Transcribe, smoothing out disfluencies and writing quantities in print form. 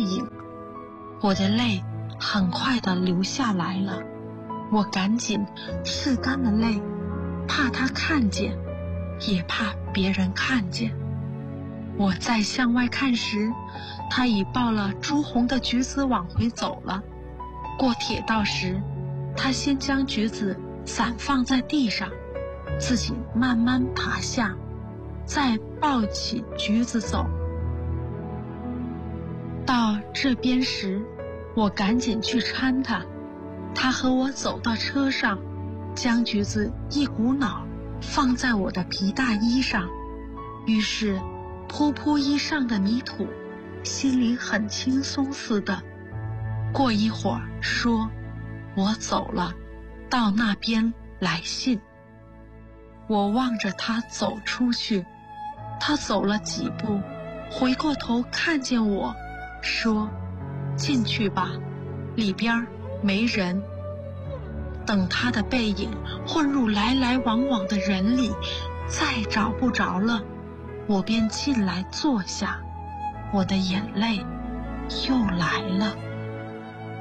影，我的泪很快地流下来了。我赶紧拭干了泪，怕他看见，也怕别人看见。我再向外看时，他已抱了朱红的橘子往回走了。过铁道时，他先将橘子散放在地上，自己慢慢爬下，再抱起橘子走。到这边时，我赶紧去搀他，他和我走到车上，将橘子一股脑放在我的皮大衣上，于是扑扑衣上的泥土，心里很轻松似的。过一会儿说，我走了，到那边来信。我望着他走出去，他走了几步，回过头看见我，说，进去吧，里边没人。等他的背影混入来来往往的人里，再找不着了，我便进来坐下，我的眼泪又来了。